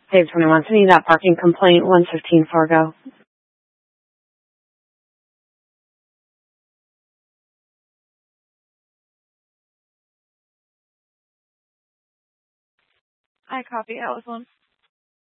Save 21, sending that parking complaint, 115 Fargo. I copy. That was one.